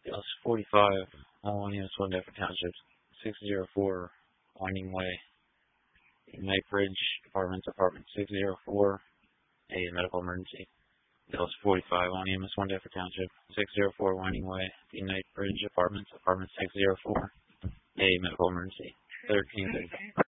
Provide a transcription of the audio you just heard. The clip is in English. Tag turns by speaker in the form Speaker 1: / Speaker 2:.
Speaker 1: Dallas 45, all units, one Deptford Township, 604 Winding Way, Ignite Bridge, apartment 604, a medical emergency. Dallas 45, all units, one Deptford Township, 604 Winding Way, Ignite Bridge, apartment 604, a medical emergency. 13.